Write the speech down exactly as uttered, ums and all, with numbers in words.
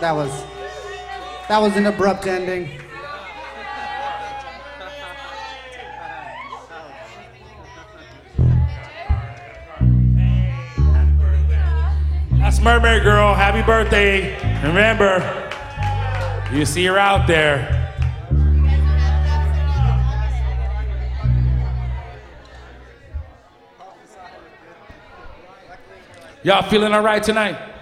that was that was an abrupt ending. That's Mermaid Girl. Happy birthday. Remember, you see her out there. Y'all feeling all right tonight?